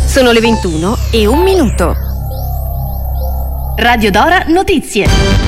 Sono le 21:01. Radio Dora Notizie.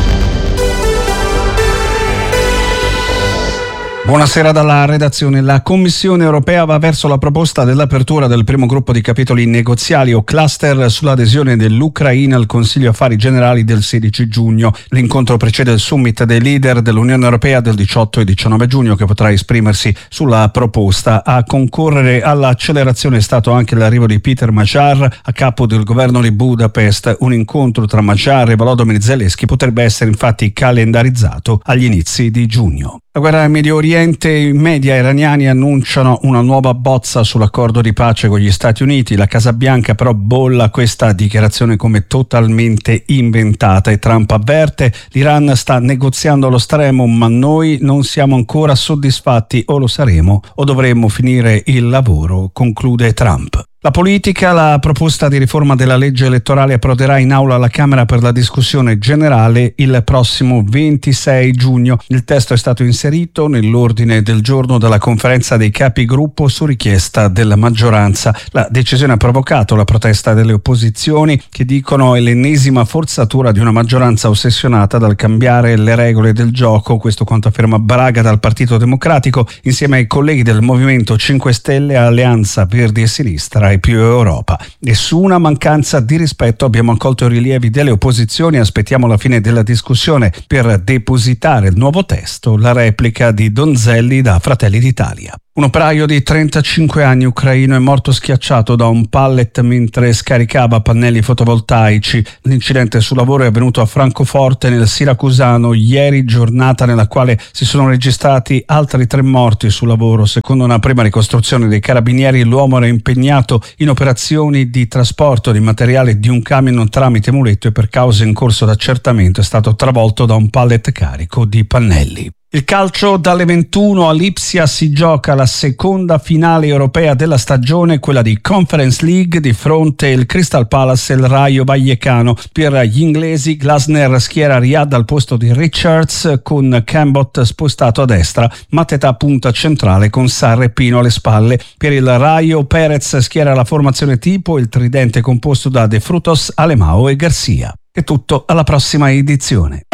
Buonasera dalla redazione. La Commissione europea va verso la proposta dell'apertura del primo gruppo di capitoli negoziali o cluster sull'adesione dell'Ucraina al Consiglio Affari Generali del 16 giugno. L'incontro precede il summit dei leader dell'Unione Europea del 18 e 19 giugno che potrà esprimersi sulla proposta. A concorrere all'accelerazione è stato anche l'arrivo di Peter Magyar a capo del governo di Budapest. Un incontro tra Magyar e Volodymyr Zelensky potrebbe essere infatti calendarizzato agli inizi di giugno. La guerra in Medio Oriente, i media iraniani annunciano una nuova bozza sull'accordo di pace con gli Stati Uniti. La Casa Bianca però bolla questa dichiarazione come totalmente inventata e Trump avverte: l'Iran sta negoziando allo stremo, ma noi non siamo ancora soddisfatti, o lo saremo o dovremmo finire il lavoro, conclude Trump. La politica, la proposta di riforma della legge elettorale approderà in aula alla Camera per la discussione generale il prossimo 26 giugno. Il testo è stato inserito nell'ordine del giorno della conferenza dei capigruppo su richiesta della maggioranza. La decisione ha provocato la protesta delle opposizioni che dicono è l'ennesima forzatura di una maggioranza ossessionata dal cambiare le regole del gioco. Questo quanto afferma Braga dal Partito Democratico insieme ai colleghi del Movimento 5 Stelle, Alleanza Verdi e Sinistra e Più Europa. Nessuna mancanza di rispetto, abbiamo accolto i rilievi delle opposizioni, aspettiamo la fine della discussione per depositare il nuovo testo, la replica di Donzelli da Fratelli d'Italia. Un operaio di 35 anni ucraino è morto schiacciato da un pallet mentre scaricava pannelli fotovoltaici. L'incidente sul lavoro è avvenuto a Francoforte nel Siracusano ieri, giornata nella quale si sono registrati altri 3 morti sul lavoro. Secondo una prima ricostruzione dei carabinieri, l'uomo era impegnato in operazioni di trasporto di materiale di un camion tramite muletto e per cause in corso d'accertamento è stato travolto da un pallet carico di pannelli. Il calcio, dalle 21 a Lipsia si gioca la seconda finale europea della stagione, quella di Conference League, di fronte il Crystal Palace e il Rayo Vallecano. Per gli inglesi Glasner schiera Riyad al posto di Richards con Cambot spostato a destra, Mateta punta centrale con Sarri e Pino alle spalle. Per il Rayo Perez schiera la formazione tipo, il tridente composto da De Frutos, Alemao e Garcia. È tutto, alla prossima edizione.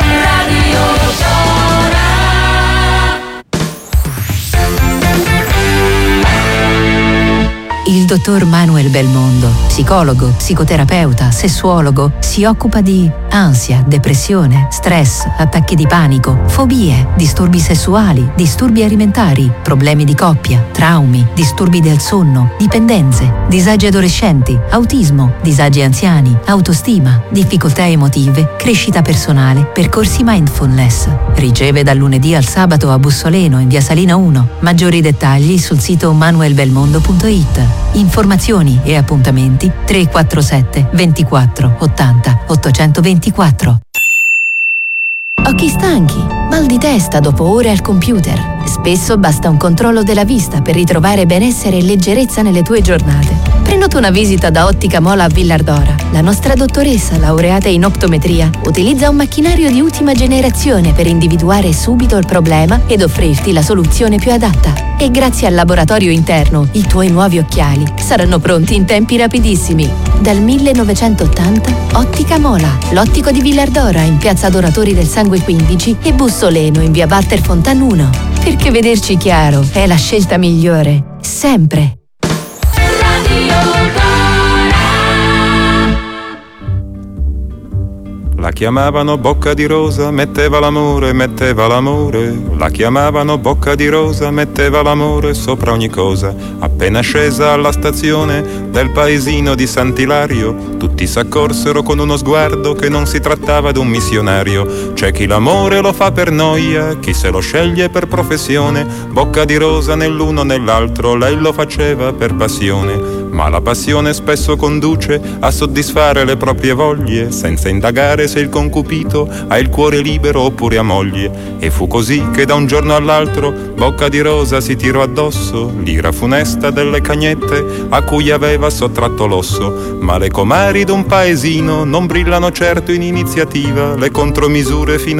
Il dottor Manuel Belmondo, psicologo, psicoterapeuta, sessuologo, si occupa di ansia, depressione, stress, attacchi di panico, fobie, disturbi sessuali, disturbi alimentari, problemi di coppia, traumi, disturbi del sonno, dipendenze, disagi adolescenti, autismo, disagi anziani, autostima, difficoltà emotive, crescita personale, percorsi mindfulness. Riceve dal lunedì al sabato a Bussoleno in via Salina 1. Maggiori dettagli sul sito manuelbelmondo.it. Informazioni e appuntamenti 347 24 80 824. Occhi stanchi, mal di testa dopo ore al computer. Spesso basta un controllo della vista per ritrovare benessere e leggerezza nelle tue giornate. Prenota una visita da Ottica Mola a Villardora. La nostra dottoressa, laureata in optometria, utilizza un macchinario di ultima generazione per individuare subito il problema ed offrirti la soluzione più adatta. E grazie al laboratorio interno, i tuoi nuovi occhiali saranno pronti in tempi rapidissimi. Dal 1980, Ottica Mola, l'ottico di Villardora in piazza Doratori del Sangue 15 e Bussoleno in via Walter Fontan 1. Perché vederci chiaro è la scelta migliore, sempre. La chiamavano Bocca di Rosa, metteva l'amore. La chiamavano Bocca di Rosa, metteva l'amore sopra ogni cosa. Appena scesa alla stazione del paesino di Sant'Ilario, tutti s'accorsero con uno sguardo che non si trattava d'un missionario. C'è chi l'amore lo fa per noia, chi se lo sceglie per professione. Bocca di Rosa nell'uno nell'altro, lei lo faceva per passione. Ma la passione spesso conduce a soddisfare le proprie voglie, senza indagare se il concupito ha il cuore libero oppure a moglie. E fu così che da un giorno all'altro Bocca di Rosa si tirò addosso l'ira funesta delle cagnette a cui aveva sottratto l'osso. Ma le comari d'un paesino non brillano certo in iniziativa, le contromisure fino